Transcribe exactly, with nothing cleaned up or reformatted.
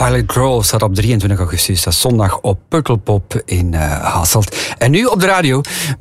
Violet Grove staat op drieëntwintig augustus. Dat is zondag op Pukkelpop in uh, Hasselt. En nu op de radio